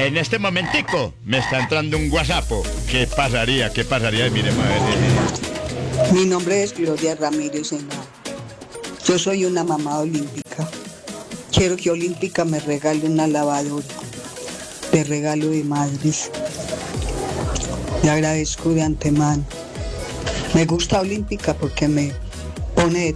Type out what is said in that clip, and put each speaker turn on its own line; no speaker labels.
En este momentico me está entrando un WhatsApp. ¿Qué pasaría? ¿Qué pasaría? Miremos a ver.
Mi nombre es Gloria Ramírez Henao. Yo soy una mamá olímpica. Quiero que Olímpica me regale una lavadora de regalo de madres. Le agradezco de antemano. Me gusta Olímpica porque me pone de